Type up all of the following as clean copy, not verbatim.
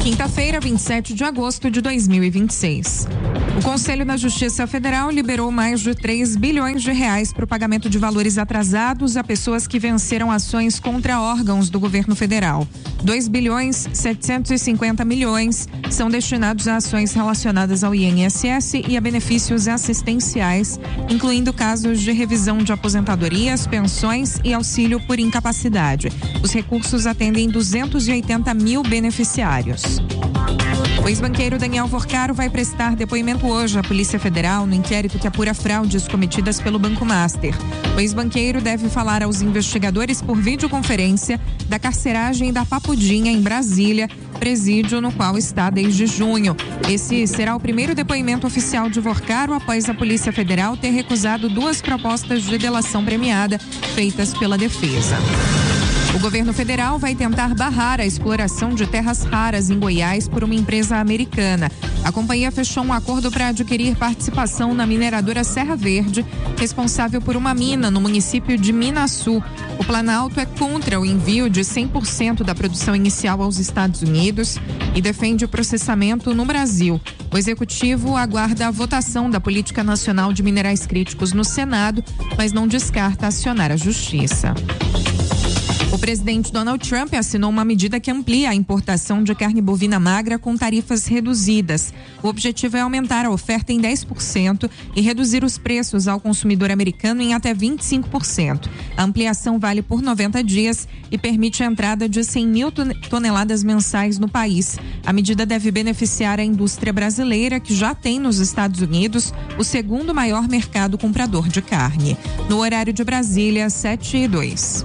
Quinta-feira, 27 de agosto de 2026. O Conselho da Justiça Federal liberou mais de 3 bilhões de reais para o pagamento de valores atrasados a pessoas que venceram ações contra órgãos do governo federal. 2 bilhões 750 milhões são destinados a ações relacionadas ao INSS e a benefícios assistenciais, incluindo casos de revisão de aposentadorias, pensões e auxílio por incapacidade. Os recursos atendem 280 mil beneficiários. O ex-banqueiro Daniel Vorcaro vai prestar depoimento hoje à Polícia Federal no inquérito que apura fraudes cometidas pelo Banco Master. O ex-banqueiro deve falar aos investigadores por videoconferência da carceragem da Papudinha, em Brasília, presídio no qual está desde junho. Esse será o primeiro depoimento oficial de Vorcaro após a Polícia Federal ter recusado 2 propostas de delação premiada feitas pela defesa. O governo federal vai tentar barrar a exploração de terras raras em Goiás por uma empresa americana. A companhia fechou um acordo para adquirir participação na mineradora Serra Verde, responsável por uma mina no município de Minaçu. O Planalto é contra o envio de 100% da produção inicial aos Estados Unidos e defende o processamento no Brasil. O executivo aguarda a votação da Política Nacional de Minerais Críticos no Senado, mas não descarta acionar a Justiça. O presidente Donald Trump assinou uma medida que amplia a importação de carne bovina magra com tarifas reduzidas. O objetivo é aumentar a oferta em 10% e reduzir os preços ao consumidor americano em até 25%. A ampliação vale por 90 dias e permite a entrada de 100 mil toneladas mensais no país. A medida deve beneficiar a indústria brasileira, que já tem nos Estados Unidos o segundo maior mercado comprador de carne. No horário de Brasília, 7:02.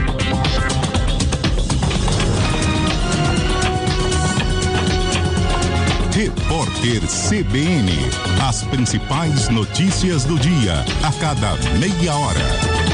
Repórter CBN. As principais notícias do dia, a cada meia hora.